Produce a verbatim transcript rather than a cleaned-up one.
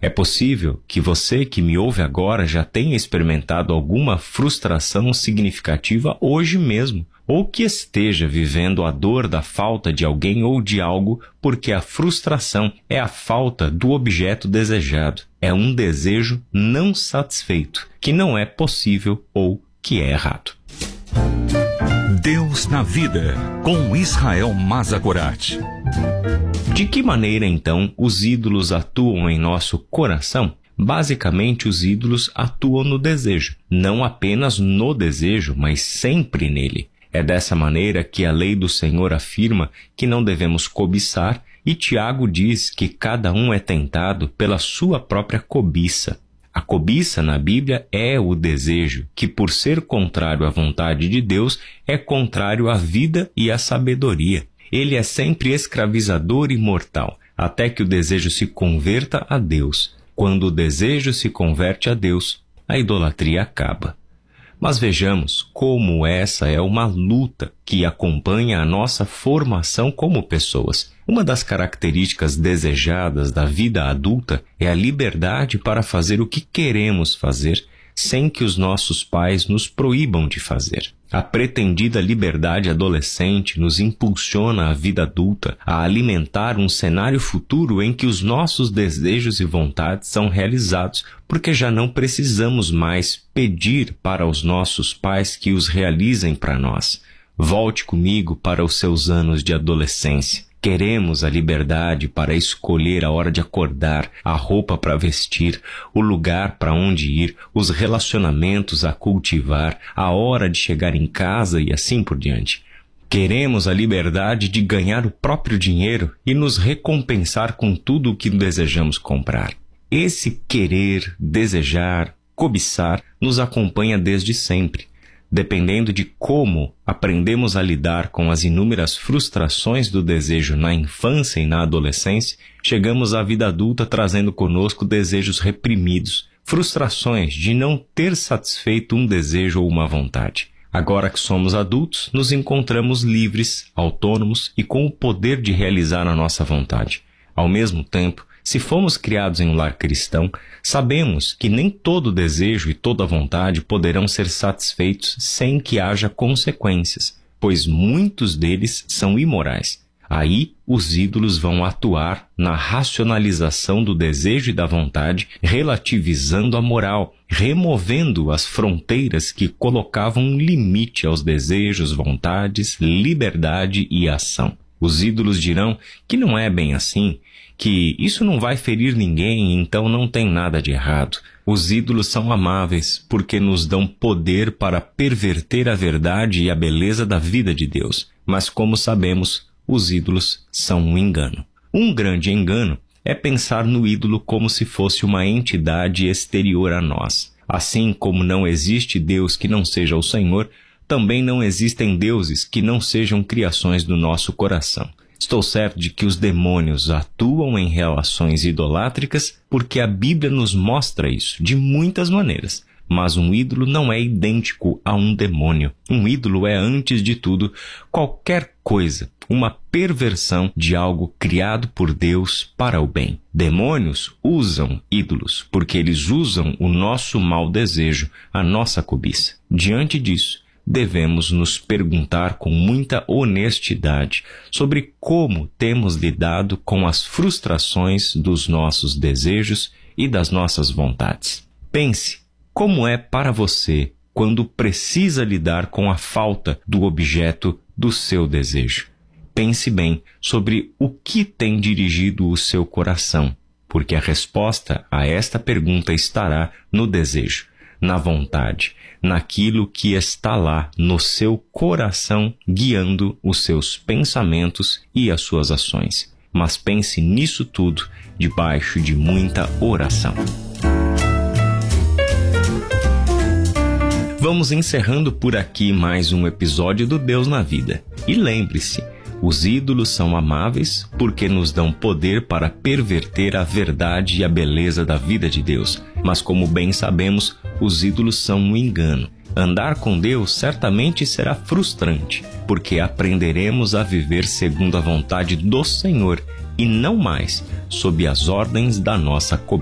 É possível que você que me ouve agora já tenha experimentado alguma frustração significativa hoje mesmo, ou que esteja vivendo a dor da falta de alguém ou de algo, porque a frustração é a falta do objeto desejado. É um desejo não satisfeito, que não é possível ou que é errado. Deus na Vida, com Israel Mazagorat. De que maneira, então, os ídolos atuam em nosso coração? Basicamente, os ídolos atuam no desejo. Não apenas no desejo, mas sempre nele. É dessa maneira que a lei do Senhor afirma que não devemos cobiçar, e Tiago diz que cada um é tentado pela sua própria cobiça. A cobiça na Bíblia é o desejo, que por ser contrário à vontade de Deus, é contrário à vida e à sabedoria. Ele é sempre escravizador e mortal, até que o desejo se converta a Deus. Quando o desejo se converte a Deus, a idolatria acaba. Mas vejamos como essa é uma luta que acompanha a nossa formação como pessoas. Uma das características desejadas da vida adulta é a liberdade para fazer o que queremos fazer, sem que os nossos pais nos proíbam de fazer. A pretendida liberdade adolescente nos impulsiona a vida adulta a alimentar um cenário futuro em que os nossos desejos e vontades são realizados, porque já não precisamos mais pedir para os nossos pais que os realizem para nós. Volte comigo para os seus anos de adolescência. Queremos a liberdade para escolher a hora de acordar, a roupa para vestir, o lugar para onde ir, os relacionamentos a cultivar, a hora de chegar em casa e assim por diante. Queremos a liberdade de ganhar o próprio dinheiro e nos recompensar com tudo o que desejamos comprar. Esse querer, desejar, cobiçar nos acompanha desde sempre. Dependendo de como aprendemos a lidar com as inúmeras frustrações do desejo na infância e na adolescência, chegamos à vida adulta trazendo conosco desejos reprimidos, frustrações de não ter satisfeito um desejo ou uma vontade. Agora que somos adultos, nos encontramos livres, autônomos e com o poder de realizar a nossa vontade. Ao mesmo tempo, se fomos criados em um lar cristão, sabemos que nem todo desejo e toda vontade poderão ser satisfeitos sem que haja consequências, pois muitos deles são imorais. Aí, os ídolos vão atuar na racionalização do desejo e da vontade, relativizando a moral, removendo as fronteiras que colocavam um limite aos desejos, vontades, liberdade e ação. Os ídolos dirão que não é bem assim, que isso não vai ferir ninguém, então não tem nada de errado. Os ídolos são amáveis porque nos dão poder para perverter a verdade e a beleza da vida de Deus. Mas como sabemos, os ídolos são um engano. Um grande engano é pensar no ídolo como se fosse uma entidade exterior a nós. Assim como não existe Deus que não seja o Senhor, também não existem deuses que não sejam criações do nosso coração. Estou certo de que os demônios atuam em relações idolátricas porque a Bíblia nos mostra isso de muitas maneiras. Mas um ídolo não é idêntico a um demônio. Um ídolo é, antes de tudo, qualquer coisa, uma perversão de algo criado por Deus para o bem. Demônios usam ídolos porque eles usam o nosso mau desejo, a nossa cobiça. Diante disso, devemos nos perguntar com muita honestidade sobre como temos lidado com as frustrações dos nossos desejos e das nossas vontades. Pense como é para você quando precisa lidar com a falta do objeto do seu desejo. Pense bem sobre o que tem dirigido o seu coração, porque a resposta a esta pergunta estará no desejo, na vontade, naquilo que está lá no seu coração, guiando os seus pensamentos e as suas ações. Mas pense nisso tudo debaixo de muita oração. Vamos encerrando por aqui mais um episódio do Deus na Vida. E lembre-se, os ídolos são amáveis porque nos dão poder para perverter a verdade e a beleza da vida de Deus. Mas como bem sabemos, os ídolos são um engano. Andar com Deus certamente será frustrante, porque aprenderemos a viver segundo a vontade do Senhor e não mais sob as ordens da nossa cobiça.